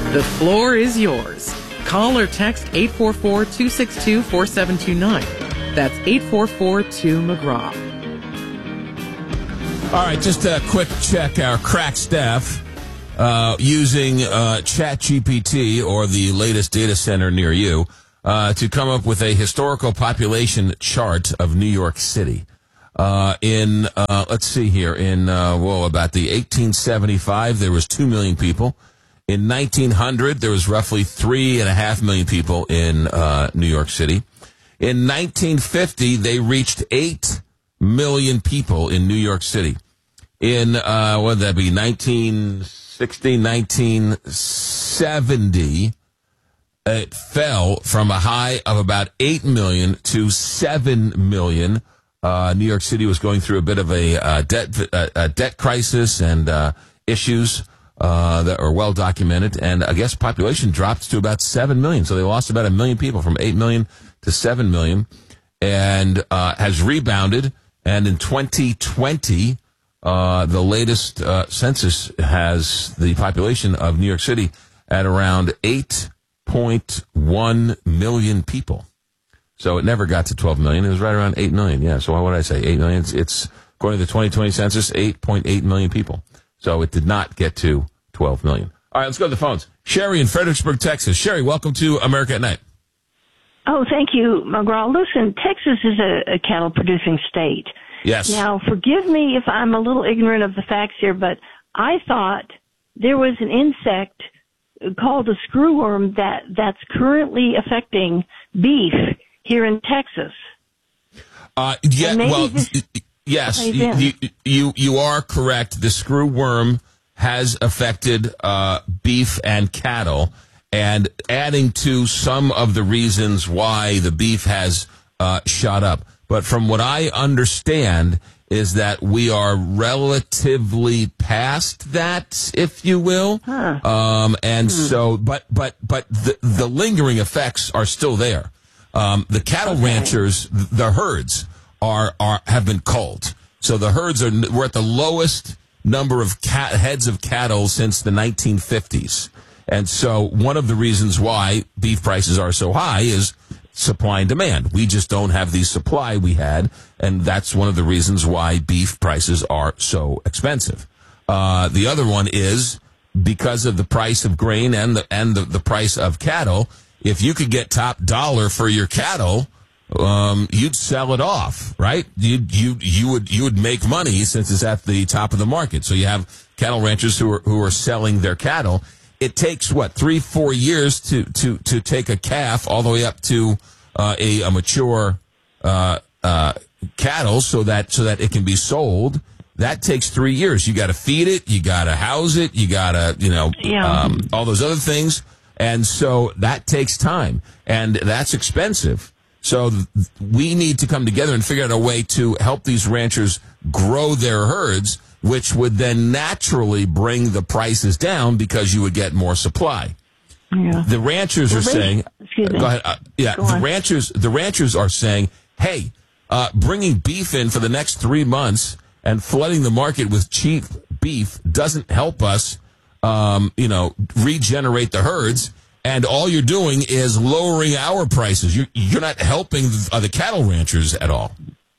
The floor is yours. Call or text 844-262-4729. That's 844-2-McGraw. All right, just a quick check. Our crack staff using ChatGPT or the latest data center near you to come up with a historical population chart of New York City. Let's see here, about the 1875, there was 2 million people. In 1900, there was roughly 3.5 million people in New York City. In 1950, they reached 8 million people in New York City. In, 1970, it fell from a high of about 8 million to 7 million. New York City was going through a bit of a debt crisis and issues that are well documented, and I guess population dropped to about 7 million. So they lost about 1 million people, from 8 million to 7 million, and has rebounded. And in 2020, the latest census has the population of New York City at around 8.1 million people. So it never got to 12 million. It was right around 8 million. Yeah. So what would I say? 8 million. It's according to the 2020 census, 8.8 million people. So it did not get to 12 million. All right, let's go to the phones. Sherry in Fredericksburg, Texas. Sherry, welcome to America at Night. Oh, thank you, McGraw. Listen, Texas is a cattle-producing state. Yes. Now, forgive me if I'm a little ignorant of the facts here, but I thought there was an insect called a screwworm that's currently affecting beef here in Texas. Yes, you are correct. The screwworm has affected beef and cattle, and adding to some of the reasons why the beef has shot up. But from what I understand is that we are relatively past that, if you will. So, but the lingering effects are still there. The cattle ranchers, the herds have been culled. So the herds we're at the lowest number of heads of cattle since the 1950s. And so one of the reasons why beef prices are so high is supply and demand. We just don't have the supply we had, and that's one of the reasons why beef prices are so expensive. The other one is because of the price of grain and the price of cattle. If you could get top dollar for your cattle, you'd sell it off, right? You would make money since it's at the top of the market. So you have cattle ranchers who are selling their cattle. It takes 3-4 years to take a calf all the way up to a mature cattle so that it can be sold. That takes 3 years. You got to feed it, you got to house it, you got to all those other things, and so that takes time, and that's expensive. So we need to come together and figure out a way to help these ranchers grow their herds, which would then naturally bring the prices down because you would get more supply. Yeah. The ranchers are saying, go ahead. The ranchers are saying, hey, bringing beef in for the next 3 months and flooding the market with cheap beef doesn't help us, regenerate the herds. And all you're doing is lowering our prices. You're not helping the cattle ranchers at all.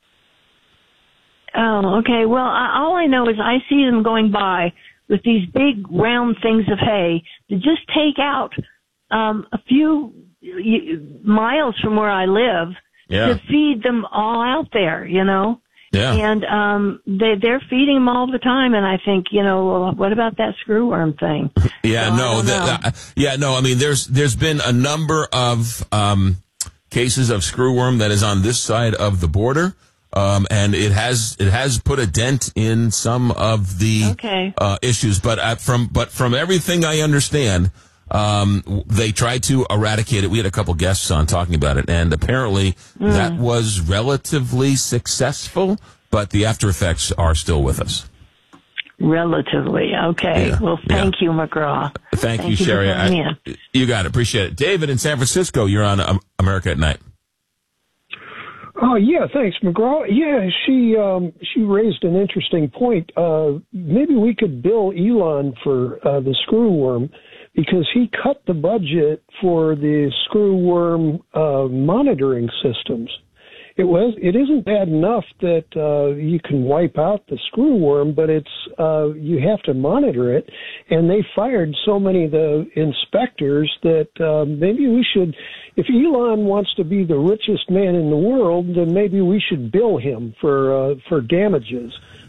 Oh, okay. Well, all I know is I see them going by with these big round things of hay to just take out a few miles from where I live to feed them all out there, Yeah. And they're feeding them all the time, and I think, well, what about that screwworm thing? I mean, there's been a number of cases of screwworm that is on this side of the border. And it has put a dent in some of the issues, but from everything I understand, they tried to eradicate it. We had a couple guests on talking about it, and apparently that was relatively successful, but the after effects are still with us. Relatively, okay. Yeah. Well, thank you, McGraw. Thank you, Sherry. You got it. Appreciate it. David in San Francisco, you're on America at Night. Oh, yeah, thanks, McGraw. Yeah, she raised an interesting point. Maybe we could bill Elon for the screwworm, because he cut the budget for the screwworm monitoring systems. It isn't bad enough that you can wipe out the screwworm, but you have to monitor it. And they fired so many of the inspectors that maybe we should, if Elon wants to be the richest man in the world, then maybe we should bill him for damages.